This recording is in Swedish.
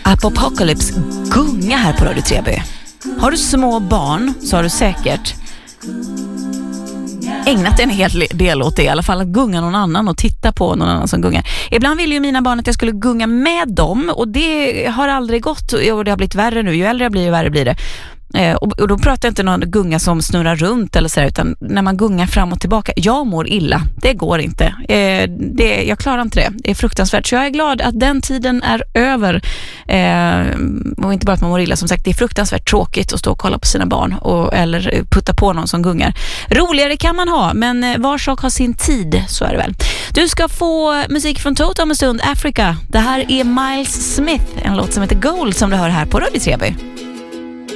Apocalypse gunga här på Radio 3B. Har du små barn så har du säkert ägnat en hel del åt det, i alla fall att gunga någon annan och titta på någon annan som gungar. Ibland vill ju mina barn att jag skulle gunga med dem, och det har aldrig gått, och det har blivit värre nu. Ju äldre jag blir, ju värre blir det. Och då pratar jag inte någon gunga som snurrar runt eller så, utan när man gungar fram och tillbaka. Jag mår illa, det går inte. Jag klarar inte det. Det är fruktansvärt. Så jag är glad att den tiden är över. Och inte bara att man mår illa, som sagt, det är fruktansvärt tråkigt att stå och kolla på sina barn eller putta på någon som gungar. Roligare kan man ha, men var sak har sin tid, så är det väl. Du ska få musik från Toto om en stund, Africa. Det här är Miles Smith, en låt som heter Gold, som du hör här på Radio 3B.